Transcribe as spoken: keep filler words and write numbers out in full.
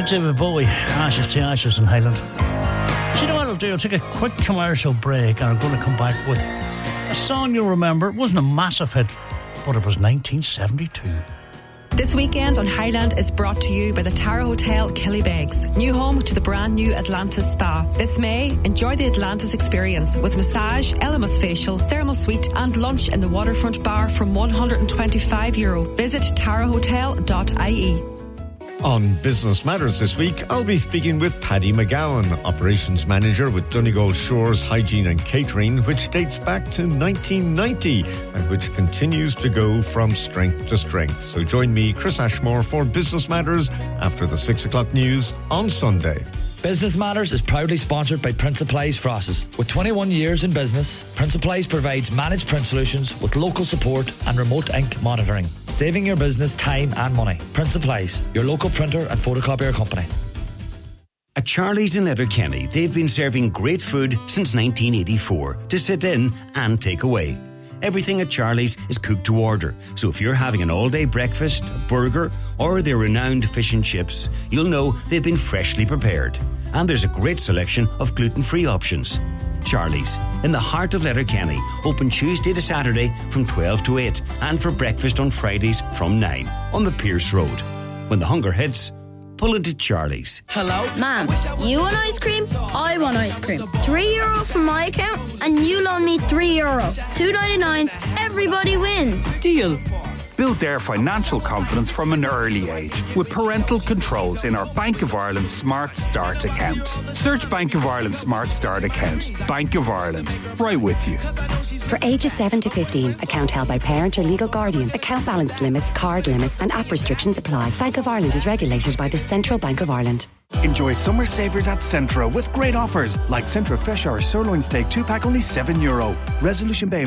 David Bowie, Ashes to Ashes in Highland. So you know what I'll do? I'll take a quick commercial break and I'm going to come back with a song you'll remember. It wasn't a massive hit, but it was nineteen seventy-two. This weekend on Highland is brought to you by the Tara Hotel Killybegs, new home to the brand new Atlantis Spa. This May, enjoy the Atlantis experience with massage, Elemis facial, thermal suite and lunch in the waterfront bar from one hundred twenty-five euro. Visit tara hotel dot I E. On Business Matters this week, I'll be speaking with Paddy McGowan, Operations Manager with Donegal Shores Hygiene and Catering, which dates back to nineteen ninety and which continues to go from strength to strength. So join me, Chris Ashmore, for Business Matters after the six o'clock news on Sunday. Business Matters is proudly sponsored by Print Supplies Frosses. With twenty-one years in business, Print Supplies provides managed print solutions with local support and remote ink monitoring, saving your business time and money. Print Supplies, your local printer and photocopier company. At Charlie's in Letterkenny, they've been serving great food since nineteen eighty-four to sit in and take away. Everything at Charlie's is cooked to order, so if you're having an all-day breakfast, a burger, or their renowned fish and chips, you'll know they've been freshly prepared. And there's a great selection of gluten-free options. Charlie's, in the heart of Letterkenny, open Tuesday to Saturday from twelve to eight, and for breakfast on Fridays from nine, on the Pierce Road. When the hunger hits, pull into Charlie's. Hello? Ma'am, you want ice cream? I want ice cream. Three euro from my account and you loan me three euro. Two ninety-nines, everybody wins. Deal. Build their financial confidence from an early age with parental controls in our Bank of Ireland Smart Start account. Search Bank of Ireland Smart Start account. Bank of Ireland, right with you. For ages seven to fifteen, account held by parent or legal guardian. Account balance limits, card limits and app restrictions apply. Bank of Ireland is regulated by the Central Bank of Ireland. Enjoy summer savers at Centra with great offers like Centra Fresh Hour Sirloin Steak two pack only seven euro. Resolution Bay